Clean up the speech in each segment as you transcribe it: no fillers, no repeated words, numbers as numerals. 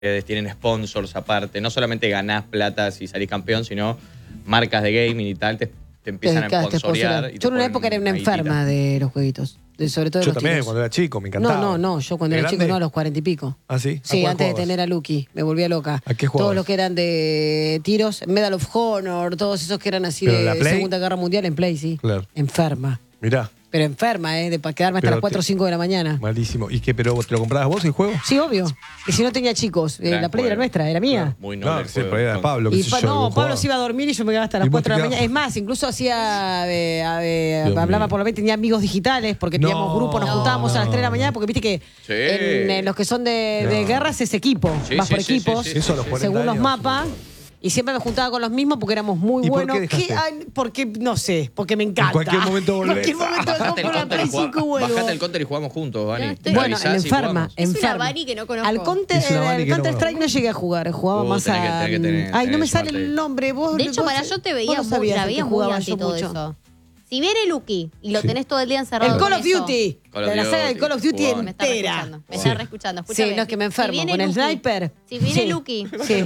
tienen sponsors aparte. No solamente ganás plata si salís campeón, sino marcas de gaming y tal te empiezan a sponsorear. Yo en una época era una enferma de los jueguitos. Sobre todo yo los también, tiros. cuando era chico, me encantaba. No, yo cuando era chico, no, a los 40 y pico. ¿Ah, sí? Sí, antes de tener a Lucky, me volvía loca. ¿A qué jugabas? Todos los que eran de tiros, Medal of Honor, todos esos que eran así de Segunda Guerra Mundial en Play, sí. Claro. Enferma. Mirá. Pero enferma, para quedarme hasta las 4 o 5 de la mañana. Malísimo. ¿Y qué? ¿Pero te lo comprabas vos el juego? Sí, obvio. Y si no tenía chicos, la Play era nuestra, era mía. Claro, muy noble. No, sí, pero era de Pablo. Y Pablo se iba a dormir y yo me quedaba hasta las 4 de la mañana. Es más, incluso hacía, hablaba por lo menos, tenía amigos digitales, porque teníamos grupos, nos juntábamos a las 3 de la mañana, porque viste que en los que son de guerras es equipo. Vas por equipos, Eso a los 40 según los años. mapas. Y siempre me juntaba con los mismos porque éramos muy buenos. ¿Por qué dejaste? Porque, no sé, porque me encanta. En cualquier momento volvés. En cualquier momento Bajate compro la Play 5 y vuelvo. Bajate el counter y jugamos juntos, Vani. Bueno, enferma. Es una Vani que no conozco. Al Counter-Strike no llegué a jugar, jugaba más a... Ay, no me sale el nombre. Vos, de hecho, yo te veía muy anti todo eso. Si viene Lucky y lo tenés todo el día encerrado. El Call of Duty. De la saga del Call of Duty entera. Me está reescuchando. Sí, no es que me enfermo. Con el sniper. Si viene Lucky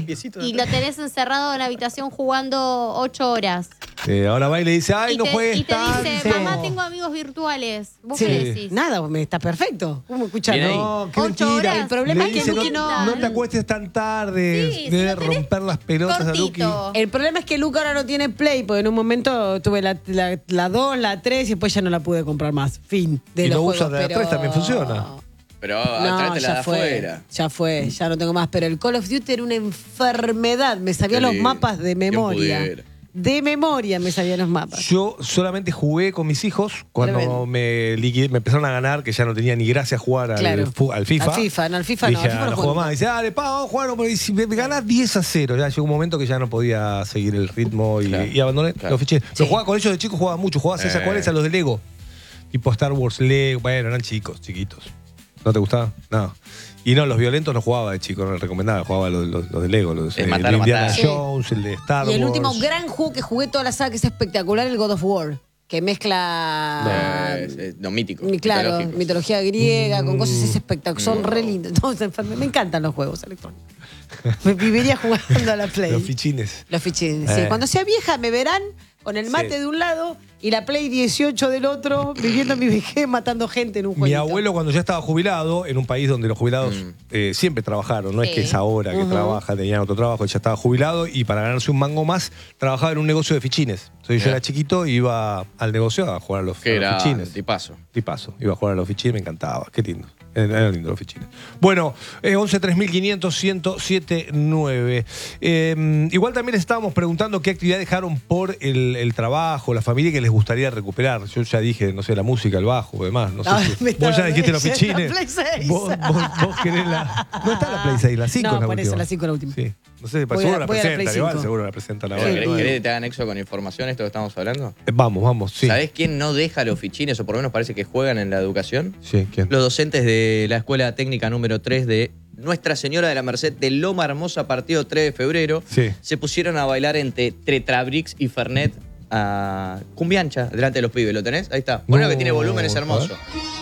y lo tenés encerrado en la habitación jugando 8 horas. Ahora va y le dice, ay, no juegues Y te dice, mamá, tengo amigos virtuales. ¿Vos qué decís? Nada, está perfecto. ¿Cómo escuchás? No, qué 8 mentira. horas. El problema es que Lucky no te acuestes tan tarde. Debe romper las pelotas a Lucky. El problema es que Luca ahora no tiene Play, porque en un momento tuve la 2, la 3 y después ya no la pude comprar más. Fin de los juegos. De la 3 también funciona. Pero no, ya fue. Ya fue, ya no tengo más. Pero el Call of Duty era una enfermedad. Me sabía los mapas de memoria. De memoria me sabían los mapas. Yo solamente jugué con mis hijos cuando me empezaron a ganar, que ya no tenía ni gracia jugar al FIFA. Al FIFA no Dije, no juego más. Dice, dale, vamos a jugar. Y si me ganás 10-0. Ya llegó un momento que ya no podía seguir el ritmo y abandoné los ficheros. Pero jugaba con ellos de chicos, jugaba mucho. Jugaba a cuáles, a los de Lego. Tipo Star Wars, Lego. Bueno, eran chicos, chiquitos. ¿No te gustaba? No. Y no, los violentos no jugaba de chico, no les recomendaba, jugaba los de Lego, los de Indiana Jones, el de Star Wars. Y el último gran juego que jugué toda la saga, que es espectacular, el God of War, que mezcla... No, mítico. Claro, mitología griega, con cosas espectaculares, son re lindos. Me encantan los juegos electrónicos. Me viviría jugando a la Play. Los fichines. Los fichines, sí. Cuando sea vieja me verán con el mate de un lado y la Play 18 del otro, viviendo mi vejez, matando gente en un jueguito. Mi abuelo, cuando ya estaba jubilado, en un país donde los jubilados siempre trabajaron, no es que es ahora que trabaja, tenían otro trabajo, ya estaba jubilado y para ganarse un mango más, trabajaba en un negocio de fichines. Entonces yo era chiquito y iba al negocio a jugar a los fichines. Tipazo. Iba a jugar a los fichines, me encantaba. Qué lindo. Eran lindos los fichines. Bueno, 11 3500 1079. Igual también les estábamos preguntando qué actividad dejaron por el trabajo, la familia que les gustaría recuperar. Yo ya dije, no sé, la música, el bajo, demás. No sé vos ya dijiste los fichines. La Play 6. Vos querés la... No está la Play 6, la 5 no, es la por última. eso la 5 es la última. Sí. No sé, seguro la presentan igual, seguro la presentan ahora. ¿Querés que te hagan nexo con información esto que estamos hablando? Vamos, sí. ¿Sabés quién no deja los fichines, o por lo menos parece que juegan en la educación? Sí, ¿quién? Los docentes de la Escuela Técnica número 3 de Nuestra Señora de la Merced de Loma Hermosa, partido 3 de febrero. Sí. Se pusieron a bailar entre Tetrabrix y Fernet a cumbiancha delante de los pibes. ¿Lo tenés? Ahí está. Bueno, que tiene volumen, es hermoso.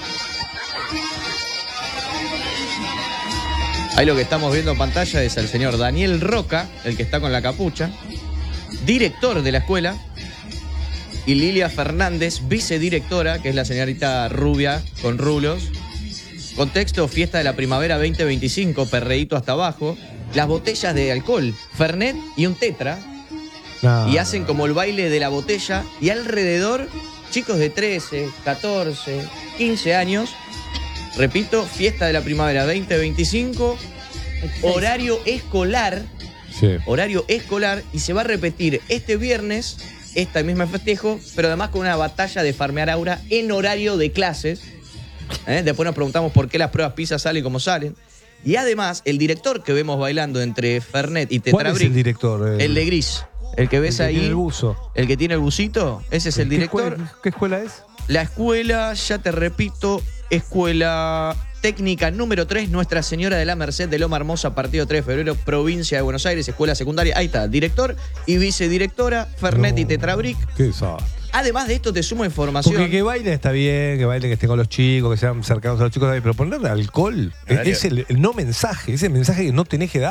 Ahí lo que estamos viendo en pantalla es al señor Daniel Roca, el que está con la capucha, director de la escuela, y Lilia Fernández, vicedirectora, que es la señorita rubia con rulos. Contexto, fiesta de la primavera 2025, perreíto hasta abajo, las botellas de alcohol, Fernet y un tetra, y hacen como el baile de la botella, y alrededor chicos de 13, 14, 15 años. Repito, fiesta de la primavera 2025, horario escolar. Sí. Horario escolar, y se va a repetir este viernes, esta misma festejo, pero además con una batalla de farmear aura en horario de clases. Después nos preguntamos por qué las pruebas PISA salen como salen. Y además, el director que vemos bailando entre Fernet y Tetrabric. ¿Cuál es el director? El de gris. El que ves ahí. Tiene el buzo. El que tiene el busito. Ese es el director. ¿Qué escuela es? La escuela, ya te repito, Escuela Técnica número 3, Nuestra Señora de la Merced de Loma Hermosa, partido 3 de febrero, provincia de Buenos Aires, escuela secundaria. Ahí está, director y vicedirectora, Fernet y Tetrabric. Qué desastre. Además de esto, te sumo información. Porque que bailen está bien, que bailen, que estén con los chicos, que sean cercanos a los chicos, pero ponerle alcohol es el no mensaje, es el mensaje que no tenés que dar.